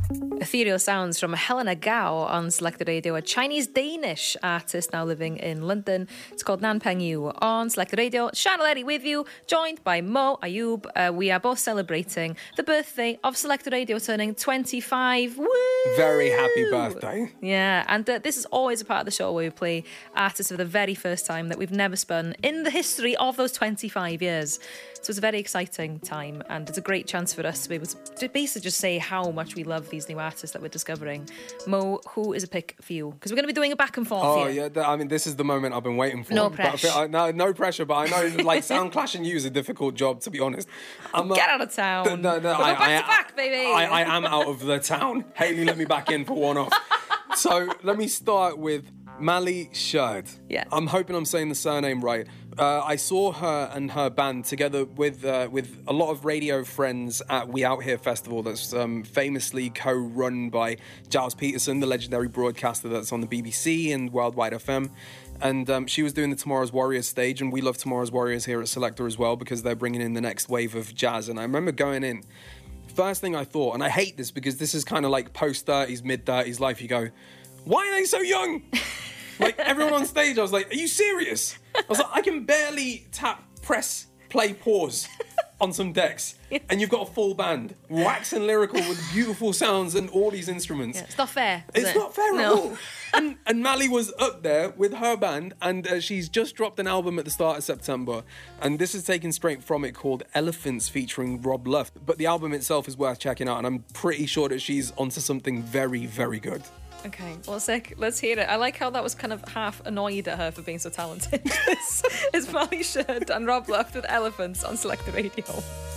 Ethereal sounds from Helena Gao on Selected Radio, a Chinese-Danish artist now living in London. It's called Nan Peng Yu on Selected Radio. Charlotte Eddy with you, joined by Mo Ayub. We are both celebrating the birthday of Selected Radio, turning 25. Woo! Very happy birthday. Yeah, and this is always a part of the show where we play artists for the very first time that we've never spun in the history of those 25 years. So it's a very exciting time, and it's a great chance for us to be able to basically just say how much we love these new artists that we're discovering. Mo, who is a pick for you? Because we're going to be doing a back and forth here. Yeah, I mean, this is the moment I've been waiting for. No pressure. No pressure, but I know like Sound Clash and You is a difficult job, to be honest. Get out of town. No, back to back, baby. I am out of the town. Haley, let me back in for one off. So let me start with Mali Sherd. Yeah. I'm hoping I'm saying the surname right. I saw her and her band together with a lot of radio friends at We Out Here Festival that's famously co-run by Giles Peterson, the legendary broadcaster that's on the BBC and Worldwide FM. And she was doing the Tomorrow's Warriors stage, and we love Tomorrow's Warriors here at Selector as well because they're bringing in the next wave of jazz. And I remember going in, first thing I thought, and I hate this because this is kind of like post-30s, mid-30s life, you go, why are they so young? Like, everyone on stage, I was like, are you serious? I was like, I can barely tap, press, play, pause on some decks. And you've got a full band, wax and lyrical with beautiful sounds and all these instruments. Yeah, it's not fair. It's not fair at all. And Mali was up there with her band, and she's just dropped an album at the start of September. And this is taken straight from it, called Elephants, featuring Rob Luft. But the album itself is worth checking out, and I'm pretty sure that she's onto something very, very good. Okay, well, sick. Let's hear it. I like how that was kind of half annoyed at her for being so talented. It's Mali Sherd and Rob Luft with Elephants on Selected Radio.